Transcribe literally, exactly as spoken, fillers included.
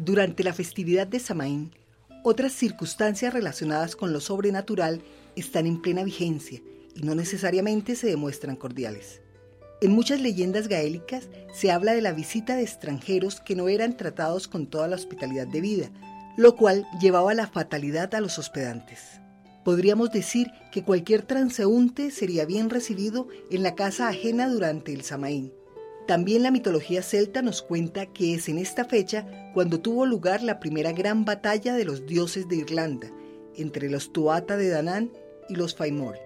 Durante la festividad de Samaín, otras circunstancias relacionadas con lo sobrenatural están en plena vigencia y no necesariamente se demuestran cordiales. En muchas leyendas gaélicas se habla de la visita de extranjeros que no eran tratados con toda la hospitalidad debida, lo cual llevaba a la fatalidad a los hospedantes. Podríamos decir que cualquier transeúnte sería bien recibido en la casa ajena durante el Samaín. También la mitología celta nos cuenta que es en esta fecha cuando tuvo lugar la primera gran batalla de los dioses de Irlanda, entre los Tuatha de Danann y los Fáinmór.